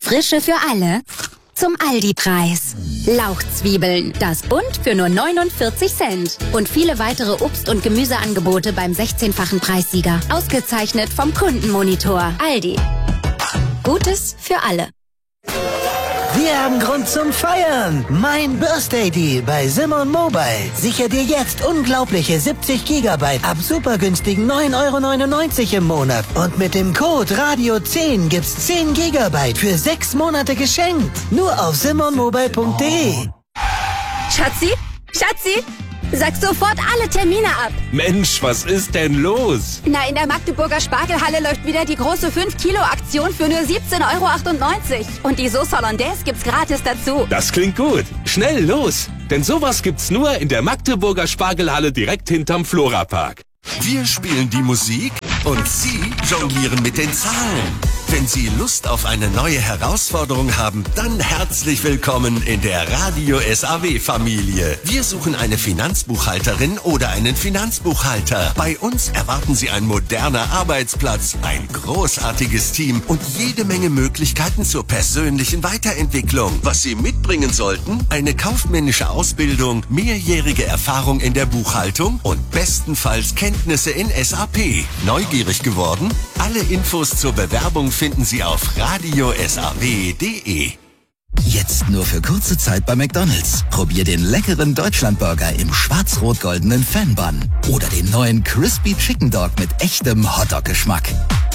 Frische für alle zum Aldi-Preis. Lauchzwiebeln, das Bund für nur 49 Cent. Und viele weitere Obst- und Gemüseangebote beim 16-fachen Preissieger. Ausgezeichnet vom Kundenmonitor. Aldi. Gutes für alle. Wir haben Grund zum Feiern. Mein Birthday Deal bei Simon Mobile. Sichere dir jetzt unglaubliche 70 GB ab super günstigen 9,99 € im Monat. Und mit dem Code Radio10 gibt's 10 GB für 6 Monate geschenkt. Nur auf simonmobile.de. Schatzi? Schatzi? Sag sofort alle Termine ab. Mensch, was ist denn los? Na, in der Magdeburger Spargelhalle läuft wieder die große 5-Kilo-Aktion für nur 17,98 €. Und die Sauce Hollandaise gibt's gratis dazu. Das klingt gut. Schnell los. Denn sowas gibt's nur in der Magdeburger Spargelhalle direkt hinterm Florapark. Wir spielen die Musik und Sie jonglieren mit den Zahlen. Wenn Sie Lust auf eine neue Herausforderung haben, dann herzlich willkommen in der Radio SAW-Familie. Wir suchen eine Finanzbuchhalterin oder einen Finanzbuchhalter. Bei uns erwarten Sie ein moderner Arbeitsplatz, ein großartiges Team und jede Menge Möglichkeiten zur persönlichen Weiterentwicklung. Was Sie mitbringen sollten? Eine kaufmännische Ausbildung, mehrjährige Erfahrung in der Buchhaltung und bestenfalls Kenntnisse in SAP. Neugierig geworden? Alle Infos zur Bewerbung finden Sie auf radiosaw.de. Jetzt nur für kurze Zeit bei McDonald's. Probier den leckeren Deutschlandburger im schwarz-rot-goldenen Fanbun. Oder den neuen Crispy Chicken Dog mit echtem Hotdog-Geschmack.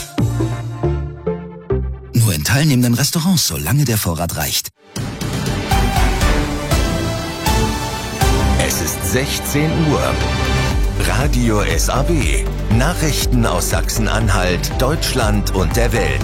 Nur in teilnehmenden Restaurants, solange der Vorrat reicht. Es ist 16 Uhr. Radio SAW. Nachrichten aus Sachsen-Anhalt, Deutschland und der Welt.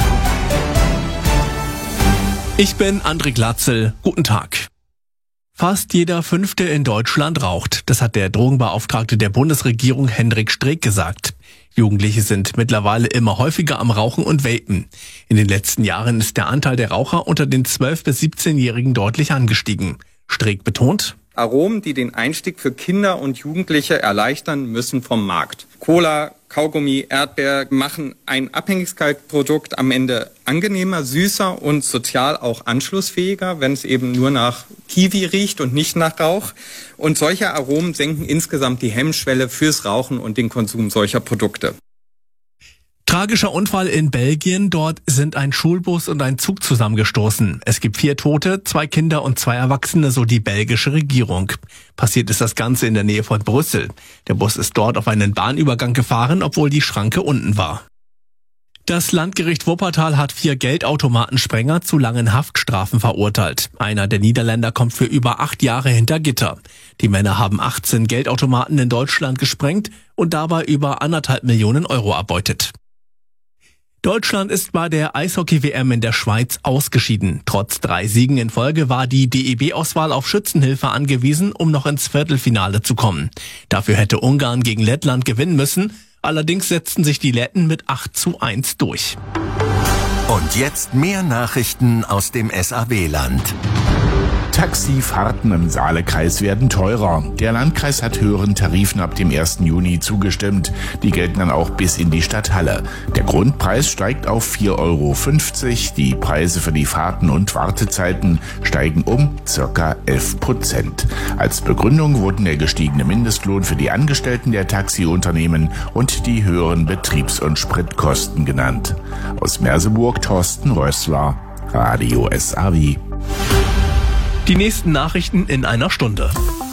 Ich bin André Glatzel. Guten Tag. Fast jeder Fünfte in Deutschland raucht. Das hat der Drogenbeauftragte der Bundesregierung Hendrik Streeck gesagt. Jugendliche sind mittlerweile immer häufiger am Rauchen und Vapen. In den letzten Jahren ist der Anteil der Raucher unter den 12- bis 17-Jährigen deutlich angestiegen. Streeck betont: Aromen, die den Einstieg für Kinder und Jugendliche erleichtern, müssen vom Markt. Cola, Kaugummi, Erdbeer machen ein Abhängigkeitsprodukt am Ende angenehmer, süßer und sozial auch anschlussfähiger, wenn es eben nur nach Kiwi riecht und nicht nach Rauch. Und solche Aromen senken insgesamt die Hemmschwelle fürs Rauchen und den Konsum solcher Produkte. Tragischer Unfall in Belgien. Dort sind ein Schulbus und ein Zug zusammengestoßen. Es gibt 4 Tote, 2 Kinder und 2 Erwachsene, so die belgische Regierung. Passiert ist das Ganze in der Nähe von Brüssel. Der Bus ist dort auf einen Bahnübergang gefahren, obwohl die Schranke unten war. Das Landgericht Wuppertal hat 4 Geldautomatensprenger zu langen Haftstrafen verurteilt. Einer der Niederländer kommt für über 8 Jahre hinter Gitter. Die Männer haben 18 Geldautomaten in Deutschland gesprengt und dabei über 1,5 Millionen € erbeutet. Deutschland ist bei der Eishockey-WM in der Schweiz ausgeschieden. Trotz 3 Siegen in Folge war die DEB-Auswahl auf Schützenhilfe angewiesen, um noch ins Viertelfinale zu kommen. Dafür hätte Ungarn gegen Lettland gewinnen müssen. Allerdings setzten sich die Letten mit 8:1 durch. Und jetzt mehr Nachrichten aus dem SAW-Land. Taxifahrten im Saalekreis werden teurer. Der Landkreis hat höheren Tarifen ab dem 1. Juni zugestimmt. Die gelten dann auch bis in die Stadthalle. Der Grundpreis steigt auf 4,50 €. Die Preise für die Fahrten und Wartezeiten steigen um ca. 11%. Als Begründung wurden der gestiegene Mindestlohn für die Angestellten der Taxiunternehmen und die höheren Betriebs- und Spritkosten genannt. Aus Merseburg Thorsten Rössler, Radio SAW. Die nächsten Nachrichten in einer Stunde.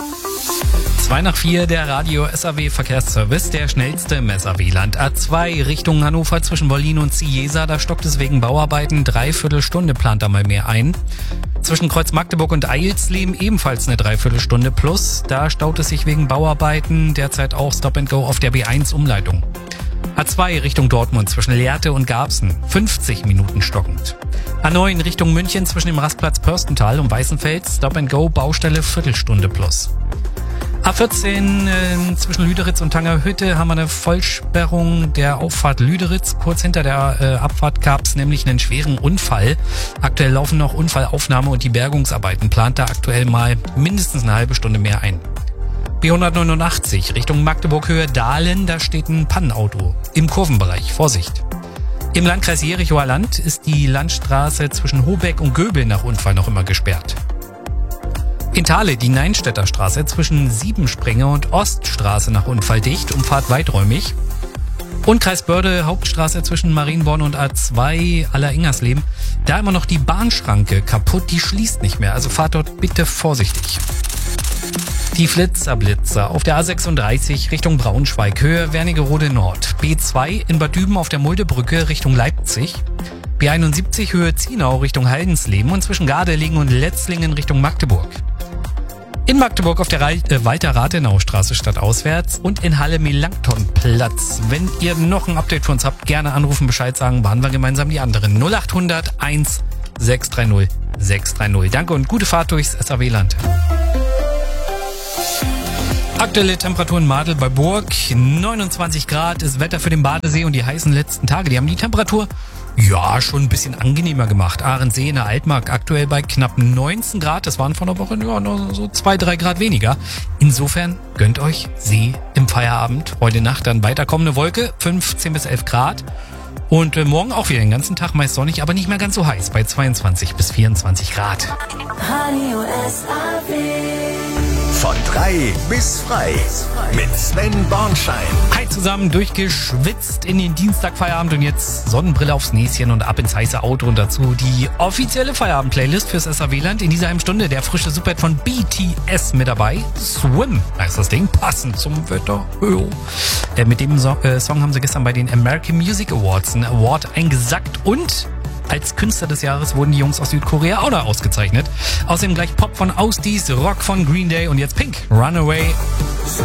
2 nach 4, der Radio SAW Verkehrsservice, der schnellste im SAW-Land. A2 Richtung Hannover zwischen Wollin und Ciesa, da stockt es wegen Bauarbeiten. 3/4 Stunde plant da mal mehr ein. Zwischen Kreuz Magdeburg und Eilsleben ebenfalls eine 3/4 Stunde plus. Da staut es sich wegen Bauarbeiten. Derzeit auch Stop and Go auf der B1 Umleitung. A2 Richtung Dortmund zwischen Lehrte und Garbsen, 50 Minuten stockend. A9 Richtung München zwischen dem Rastplatz Pörstental und Weißenfels, Stop and Go, Baustelle, Viertelstunde plus. A14 zwischen Lüderitz und Tangerhütte haben wir eine Vollsperrung der Auffahrt Lüderitz. Kurz hinter der Abfahrt gab es nämlich einen schweren Unfall. Aktuell laufen noch Unfallaufnahme und die Bergungsarbeiten. Plant da aktuell mal mindestens eine halbe Stunde mehr ein. B189 Richtung Magdeburg Höhe Dahlen, da steht ein Pannenauto im Kurvenbereich. Vorsicht! Im Landkreis Jerichoer Land ist die Landstraße zwischen Hobeck und Göbel nach Unfall noch immer gesperrt. In Thale die Neinstädter Straße zwischen Siebensprenge und Oststraße nach Unfall dicht, Umfahrt weiträumig. Und Kreis Börde Hauptstraße zwischen Marienborn und A2 Aller-Ingersleben. Da immer noch die Bahnschranke kaputt, die schließt nicht mehr, also fahrt dort bitte vorsichtig. Die Flitzer-Blitzer auf der A36 Richtung Braunschweig, Höhe Wernigerode Nord. B2 in Bad Düben auf der Muldebrücke Richtung Leipzig. B71 Höhe Zienau Richtung Haldensleben und zwischen Gardelegen und Letzlingen Richtung Magdeburg. In Magdeburg auf der Walter-Rathenau-Straße stadtauswärts und in Halle Melanktonplatz. Wenn ihr noch ein Update für uns habt, gerne anrufen, Bescheid sagen, behandeln wir gemeinsam die anderen. 0800 1 630 630. Danke und gute Fahrt durchs SAW-Land. Aktuelle Temperatur in Madel bei Burg, 29 Grad ist Wetter für den Badesee und die heißen letzten Tage. Die haben die Temperatur schon ein bisschen angenehmer gemacht. Ahrensee in der Altmark aktuell bei knapp 19 Grad. Das waren vor einer Woche nur so 2-3 Grad weniger. Insofern gönnt euch See im Feierabend. Heute Nacht dann weiter kommende Wolke, 15 bis 11 Grad. Und morgen auch wieder den ganzen Tag meist sonnig, aber nicht mehr ganz so heiß bei 22 bis 24 Grad. Radio SAW. Von 3 bis frei mit Sven Bornschein. Hi zusammen, durchgeschwitzt in den Dienstagfeierabend und jetzt Sonnenbrille aufs Näschen und ab ins heiße Auto und dazu die offizielle Feierabend-Playlist fürs SAW-Land. In dieser halben Stunde der frische Superhit von BTS mit dabei. Swim heißt das Ding, passend zum Wetter. Mit dem Song haben sie gestern bei den American Music Awards einen Award eingesackt und als Künstler des Jahres wurden die Jungs aus Südkorea auch noch ausgezeichnet. Außerdem gleich Pop von Ausdies, Rock von Green Day und jetzt Pink, Runaway. So